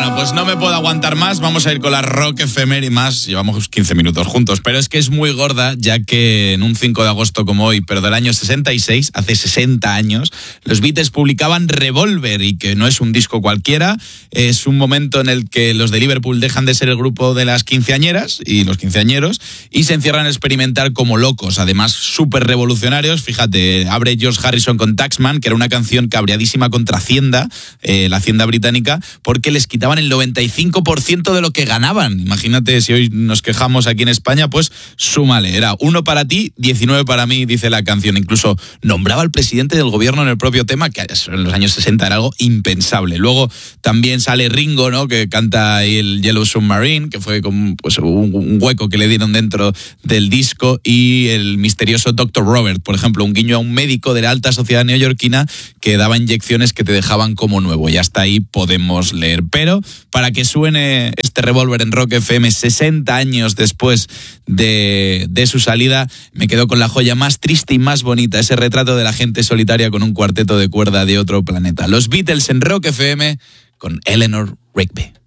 Bueno, pues no me puedo aguantar más. Vamos a ir con la Rock Efeméride más. Llevamos 15 minutos juntos, pero es que es muy gorda, ya que en un 5 de agosto como hoy, pero del año 66, hace 60 años, los Beatles publicaban Revolver, y que no es un disco cualquiera. Es un momento en el que los de Liverpool dejan de ser el grupo de las quinceañeras y los quinceañeros y se encierran a experimentar como locos, además súper revolucionarios. Fíjate, abre George Harrison con Taxman, que era una canción cabreadísima contra Hacienda, la Hacienda británica, porque les quitaban el 95% de lo que ganaban. Imagínate, si hoy nos quejamos aquí en España, pues súmale. Era 1 para ti, 19 para mí, dice la canción. Incluso nombraba al presidente del gobierno en el propio tema, que en los años 60 era algo impensable. Luego también sale Ringo, ¿no?, que canta ahí el Yellow Submarine, que fue como pues, un hueco que le dieron dentro del disco, y el misterioso Dr. Robert, por ejemplo, un guiño a un médico de la alta sociedad neoyorquina que daba inyecciones que te dejaban como nuevo, y hasta ahí podemos leer. Pero para que suene este Revolver en Rock FM 60 años después de su salida, me quedo con la joya más triste y más bonita, ese retrato de la gente solitaria con un cuarteto de cuerda de otro planeta. Los Beatles en Rock FM con Eleanor Rigby.